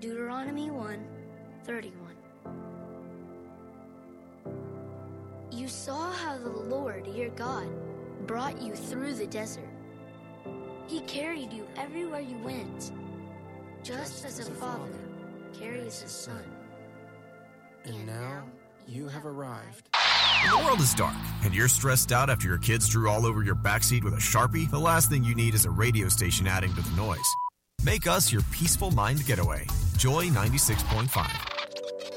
Deuteronomy 1:31. You saw how the Lord, your God, brought you through the desert. He carried you everywhere you went, just as a father carries his son. And now you have arrived. When the world is dark and you're stressed out after your kids drew all over your backseat with a Sharpie, the last thing you need is a radio station adding to the noise. Make us your peaceful mind getaway. Joy 96.5.